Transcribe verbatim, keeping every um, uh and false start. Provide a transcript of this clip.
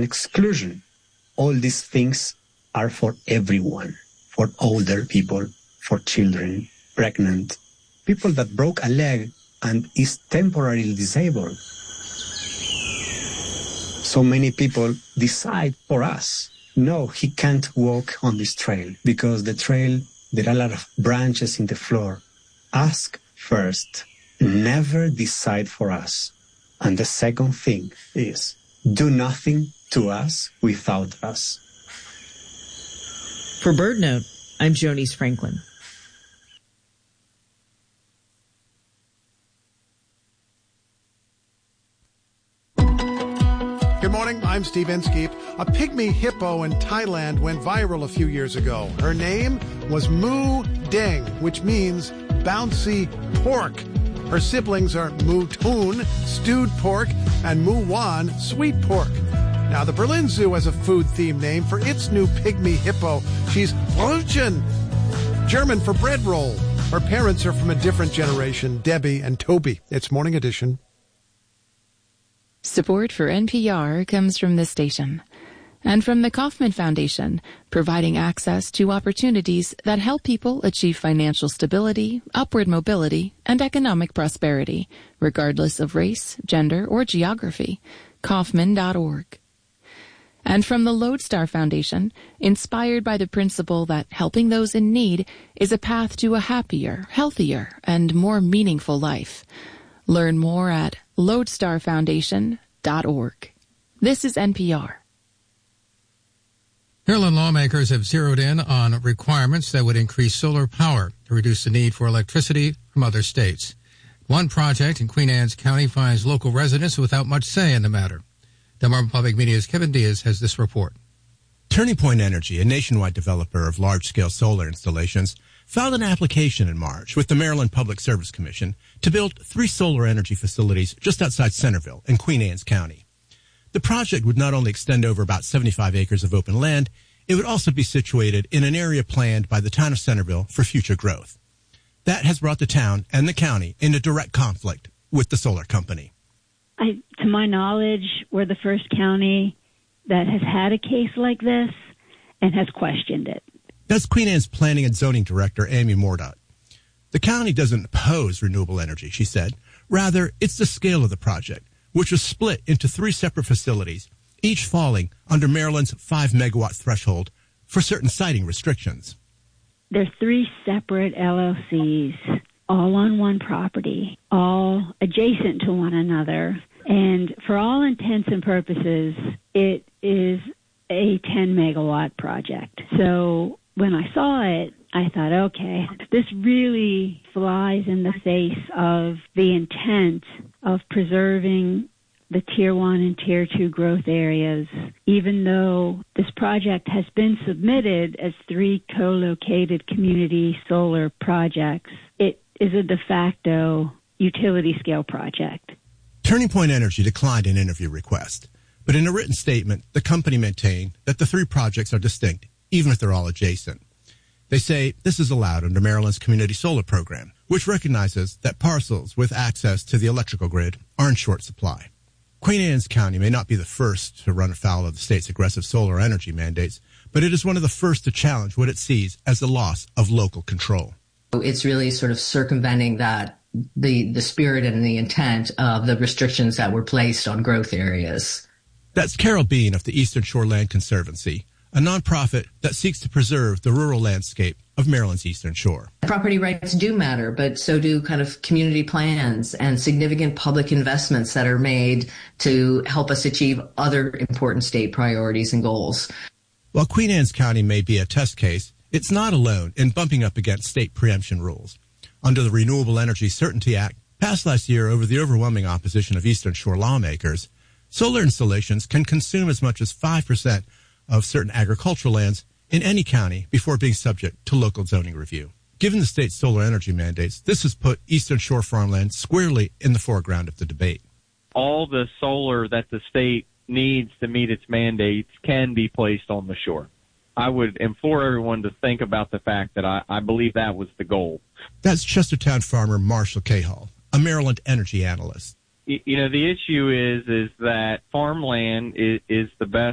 an exclusion. All these things are for everyone, for older people, for children, pregnant, people that broke a leg and is temporarily disabled. So many people decide for us, no, he can't walk on this trail because the trail, there are a lot of branches in the floor. Ask first. Never decide for us. And the second thing is, do nothing to us without us. For BirdNote, I'm Jonice Franklin. Good morning, I'm Steve Inskeep. A pygmy hippo in Thailand went viral a few years ago. Her name was Moo Deng, which means bouncy pork. Her siblings are Moo Toon, stewed pork, and Moo Wan, sweet pork. Now, the Berlin Zoo has a food-themed name for its new pygmy hippo. She's Brötchen, German for bread roll. Her parents are from a different generation, Debbie and Toby. It's Morning Edition. Support for N P R comes from this station and from the Kauffman Foundation, providing access to opportunities that help people achieve financial stability, upward mobility, and economic prosperity, regardless of race, gender, or geography. Kauffman dot org. And from the Lodestar Foundation, inspired by the principle that helping those in need is a path to a happier, healthier, and more meaningful life. Learn more at lodestar foundation dot org. This is N P R. Maryland lawmakers have zeroed in on requirements that would increase solar power to reduce the need for electricity from other states. One project in Queen Anne's County finds local residents without much say in the matter. Delmarva Public Media's Kevin Diaz has this report. Turning Point Energy, a nationwide developer of large-scale solar installations, filed an application in March with the Maryland Public Service Commission to build three solar energy facilities just outside Centerville in Queen Anne's County. The project would not only extend over about seventy-five acres of open land, it would also be situated in an area planned by the town of Centerville for future growth. That has brought the town and the county into direct conflict with the solar company. I, to my knowledge, we're the first county that has had a case like this and has questioned it. That's Queen Anne's Planning and Zoning Director, Amy Mordaunt. The county doesn't oppose renewable energy, she said. Rather, it's the scale of the project, which was split into three separate facilities, each falling under Maryland's five megawatt threshold for certain siting restrictions. There's three separate L L Cs, all on one property, all adjacent to one another. And for all intents and purposes, it is a ten megawatt project. So when I saw it, I thought, okay, this really flies in the face of the intent of preserving the Tier one and Tier two growth areas, even though this project has been submitted as three co-located community solar projects. It is a de facto utility-scale project. Turning Point Energy declined an interview request, but in a written statement, the company maintained that the three projects are distinct, even if they're all adjacent. They say this is allowed under Maryland's Community Solar Program, which recognizes that parcels with access to the electrical grid are in short supply. Queen Anne's County may not be the first to run afoul of the state's aggressive solar energy mandates, but it is one of the first to challenge what it sees as the loss of local control. It's really sort of circumventing that the the spirit and the intent of the restrictions that were placed on growth areas. That's Carol Bean of the Eastern Shore Land Conservancy, a nonprofit that seeks to preserve the rural landscape of Maryland's Eastern Shore. Property rights do matter, but so do kind of community plans and significant public investments that are made to help us achieve other important state priorities and goals. While Queen Anne's County may be a test case, it's not alone in bumping up against state preemption rules. Under the Renewable Energy Certainty Act, passed last year over the overwhelming opposition of Eastern Shore lawmakers, solar installations can consume as much as five percent of certain agricultural lands in any county before being subject to local zoning review. Given the state's solar energy mandates, this has put Eastern Shore farmland squarely in the foreground of the debate. All the solar that the state needs to meet its mandates can be placed on the shore. I would implore everyone to think about the fact that I, I believe that was the goal. That's Chestertown farmer Marshall Cahall, a Maryland energy analyst. You know, the issue is is that farmland is, is the best